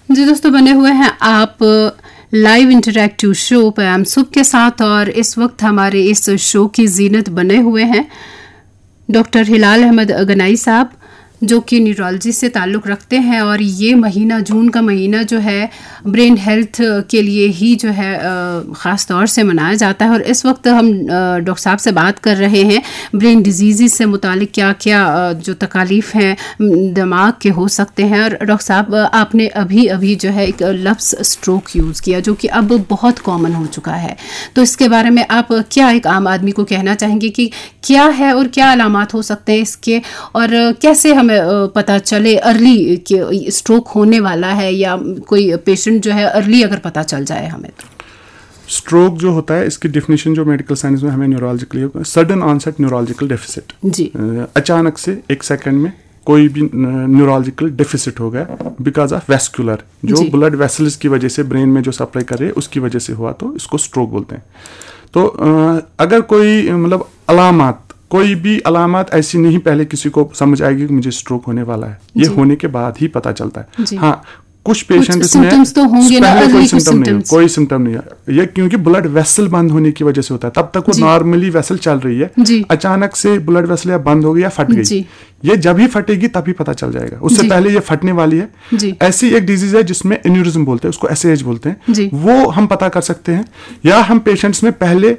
जी दोस्तों, बने हुए हैं आप लाइव इंटरैक्टिव शो पैम सुब के साथ और इस वक्त हमारे इस शो की जीनत बने हुए हैं डॉक्टर हिलाल अहमद गनाई साहब, जो कि न्यूरोलॉजी से ताल्लुक़ रखते हैं। और ये महीना, जून का महीना जो है, ब्रेन हेल्थ के लिए ही जो है ख़ास तौर से मनाया जाता है। और इस वक्त हम डॉक्टर साहब से बात कर रहे हैं ब्रेन डिजीज़ से मुतालिक क्या क्या जो तकालीफ हैं दिमाग के हो सकते हैं। और डॉक्टर साहब, आपने अभी जो है एक लफ्ज़ स्ट्रोक यूज़ किया, जो कि अब बहुत कॉमन हो चुका है। तो इसके बारे में आप क्या एक आम आदमी को कहना चाहेंगे कि क्या है और क्या अलामात हो सकते हैं इसके, और कैसे हमें पता चले अर्ली कि स्ट्रोक होने वाला है, या कोई पेशेंट जो है अर्ली अगर पता चल जाए हमें? तो स्ट्रोक जो होता है, इसकी डेफिनेशन जो मेडिकल साइंस में हमें neurologically, sudden onset neurological deficit, जी, अचानक से एक सेकंड में कोई भी न्यूरोलॉजिकल डेफिसिट हो गया बिकॉज ऑफ वेस्कुलर, जो ब्लड वेसल्स की वजह से ब्रेन में जो सप्लाई कर रहे हैं उसकी वजह से हुआ, तो इसको स्ट्रोक बोलते हैं। तो अगर कोई मतलब अलामात, कोई भी अलामत ऐसी नहीं पहले किसी को समझ आएगी कि मुझे स्ट्रोक होने वाला है, ये होने के बाद ही पता चलता है। हाँ, कुछ पेशेंट्स में तो होंगे ना, कोई सिम्टम नहीं है, कोई सिम्टम नहीं है, ये क्योंकि ब्लड वेसल बंद होने की वजह से होता है। तब तक वो नॉर्मली वेसल चल रही है, अचानक से ब्लड वेसल या बंद हो गई या फट गई, ये जब ही फटेगी तभी पता चल जाएगा, उससे पहले ये फटने वाली है। ऐसी एक डिजीज है जिसमें एन्यूरिज्म बोलते हैं, उसको एसएएच बोलते हैं, वो हम पता कर सकते हैं। या हम पेशेंट्स में पहले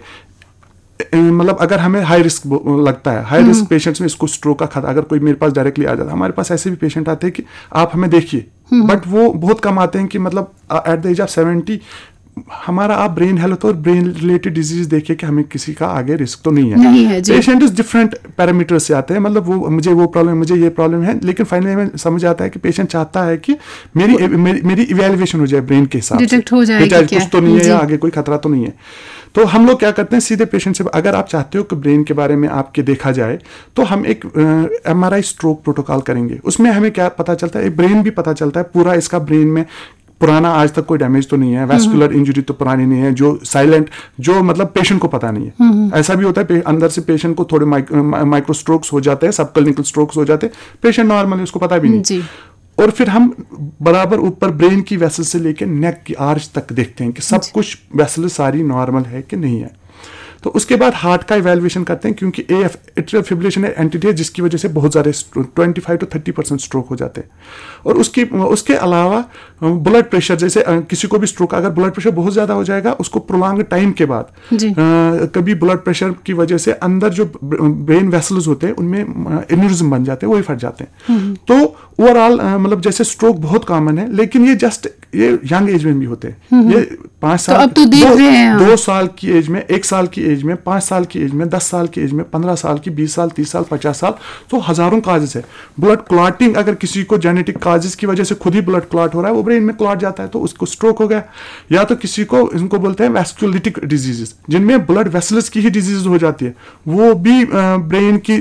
मतलब अगर हमें हाई रिस्क लगता है, हाई रिस्क पेशेंट्स में इसको स्ट्रोक का खतरा, अगर कोई मेरे पास डायरेक्टली आ जाता है, हमारे पास ऐसे भी पेशेंट आते हैं कि आप हमें देखिए, बट वो बहुत कम आते हैं कि मतलब एट द एज ऑफ 70 हमारा आप ब्रेन हेल्थ और ब्रेन रिलेटेड डिजीज देखिए कि हमें किसी का आगे रिस्क तो नहीं है। पेशेंट इस डिफरेंट पैरामीटर से आते हैं, मतलब वो मुझे वो प्रॉब्लम, मुझे ये प्रॉब्लम है, लेकिन फाइनली हमें समझ आता है कि पेशेंट चाहता है कि मेरी इवैल्यूएशन हो जाए ब्रेन के हिसाब से, कुछ तो नहीं है या आगे कोई खतरा तो नहीं है। तो हम लोग क्या करते हैं, सीधे पेशेंट से, अगर आप चाहते हो कि ब्रेन के बारे में आपके देखा जाए, तो हम एक MRI स्ट्रोक प्रोटोकॉल करेंगे। उसमें हमें क्या पता चलता है, ब्रेन भी पता चलता है पूरा, इसका ब्रेन में पुराना आज तक कोई डैमेज तो नहीं है, वेस्कुलर इंजरी तो पुरानी नहीं है, जो साइलेंट, जो मतलब पेशेंट को पता नहीं है। ऐसा भी होता है अंदर से पेशेंट को थोड़े माइक्रो स्ट्रोक्स हो जाते हैं, सबक्लिनिकल स्ट्रोक्स हो जाते हैं, पेशेंट नॉर्मली उसको पता भी नहीं। और फिर हम बराबर ऊपर ब्रेन की वेसल से लेकर नेक की आर्च तक देखते हैं कि सब कुछ वेसल सारी नॉर्मल है कि नहीं है। तो उसके बाद हार्ट का इवैल्यूएशन करते हैं, क्योंकि एट्रियल फिब्रिलेशन एंटिटी है जिसकी वजह से बहुत सारे 25 to 30% स्ट्रोक हो जाते हैं। और उसके अलावा ब्लड प्रेशर, जैसे किसी को भी स्ट्रोक, अगर ब्लड प्रेशर बहुत ज़्यादा हो जाएगा, उसको प्रोलॉन्ग टाइम के बाद कभी ब्लड प्रेशर की वजह से अंदर जो ब्रेन वेसल्स होते हैं उनमें एन्यूरिज्म बन जाते हैं, वही फट जाते हैं। तो ओवरऑल मतलब जैसे स्ट्रोक बहुत कॉमन है, लेकिन ये यंग एज में भी होते हैं। ये 5 साल, तो अब तो देख रहे हैं 2 साल की एज में, 1 साल की एज में, 5 साल की एज में, 10 साल की एज में, 15 साल की, 20 साल, 30 साल, 50 साल, तो हजारों काजेस है। ब्लड क्लॉटिंग, अगर किसी को जेनेटिक काजेस की वजह से खुद ही ब्लड क्लॉट हो रहा है, वो ब्रेन में क्लॉट जाता है तो उसको स्ट्रोक हो गया। या तो किसी को, इनको बोलते हैं वैस्कुलिटिक डिजीजेस, जिनमें ब्लड वेसल्स की ही डिजीज हो जाती है, वो भी ब्रेन की